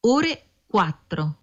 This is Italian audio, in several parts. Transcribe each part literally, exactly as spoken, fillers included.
ore quattro.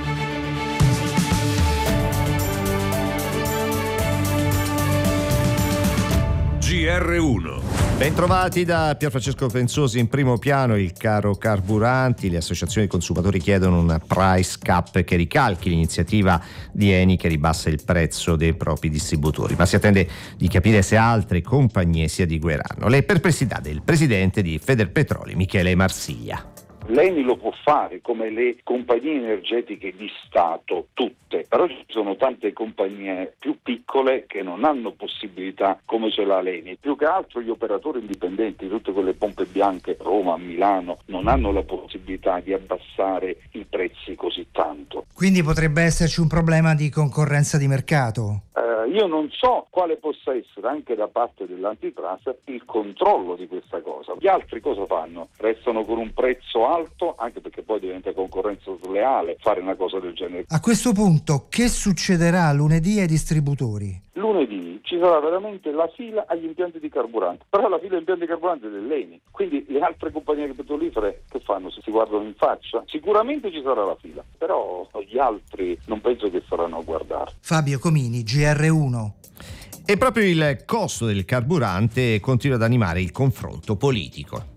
G R uno. Bentrovati da Pierfrancesco Penzosi. In primo piano il caro carburanti. Le associazioni consumatori chiedono un price cap che ricalchi l'iniziativa di Eni che ribassa il prezzo dei propri distributori, ma si attende di capire se altre compagnie si adegueranno. Le perplessità del presidente di Federpetroli, Michele Marsiglia. L'Eni lo può fare come le compagnie energetiche di Stato, tutte, però ci sono tante compagnie più piccole che non hanno possibilità come ce l'ha l'Eni. Più che altro gli operatori indipendenti, tutte quelle pompe bianche, Roma, Milano, non hanno la possibilità di abbassare i prezzi così tanto. Quindi potrebbe esserci un problema di concorrenza di mercato? Eh, io non so quale possa essere anche da parte dell'antitrust il controllo di questa cosa. Gli altri cosa fanno? Restano con un prezzo alto, anche perché poi diventa concorrenza sleale fare una cosa del genere. A questo punto che succederà lunedì ai distributori? Lunedì ci sarà veramente la fila agli impianti di carburante, però la fila agli impianti di carburante è dell'Eni, quindi le altre compagnie petrolifere che fanno? Se si guardano in faccia? Sicuramente ci sarà la fila, però gli altri non penso che saranno a guardare. Fabio Comini, G R uno. E proprio il costo del carburante continua ad animare il confronto politico.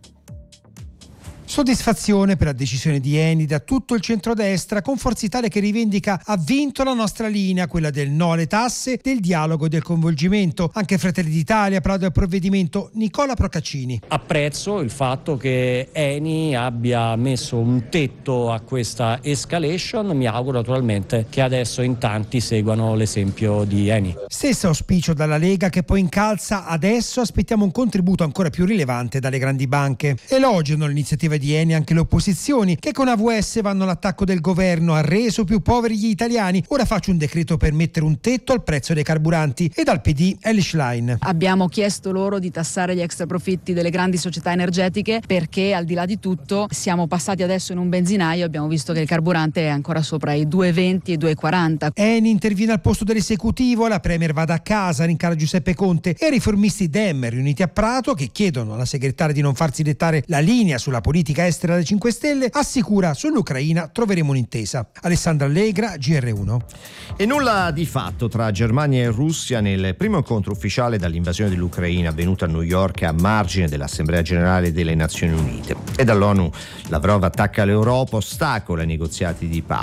Soddisfazione per la decisione di Eni da tutto il centrodestra, con Forza Italia che rivendica ha vinto la nostra linea, quella del no alle tasse, del dialogo e del coinvolgimento. Anche Fratelli d'Italia applaude al provvedimento. Nicola Procaccini. Apprezzo il fatto che Eni abbia messo un tetto a questa escalation. Mi auguro naturalmente che adesso in tanti seguano l'esempio di Eni. Stesso auspicio dalla Lega, che poi incalza: adesso aspettiamo un contributo ancora più rilevante dalle grandi banche. Elogiano l'iniziativa di Eni anche le opposizioni, che con A V S vanno all'attacco del governo, ha reso più poveri gli italiani, ora faccio un decreto per mettere un tetto al prezzo dei carburanti. E dal P D Elly Schlein. Abbiamo chiesto loro di tassare gli extra profitti delle grandi società energetiche, perché al di là di tutto siamo passati adesso in un benzinaio, abbiamo visto che il carburante è ancora sopra i due e venti e due e quaranta. Eni interviene al posto dell'esecutivo, la Premier vada a casa, rincara Giuseppe Conte, e i riformisti Dem riuniti a Prato, che chiedono alla segretaria di non farsi dettare la linea sulla politica estera delle cinque Stelle, assicura sull'Ucraina troveremo un'intesa. Alessandra Allegra, G R uno. E nulla di fatto tra Germania e Russia nel primo incontro ufficiale dall'invasione dell'Ucraina avvenuto a New York a margine dell'Assemblea Generale delle Nazioni Unite. E dall'ONU Lavrov attacca l'Europa, ostacola i negoziati di pace.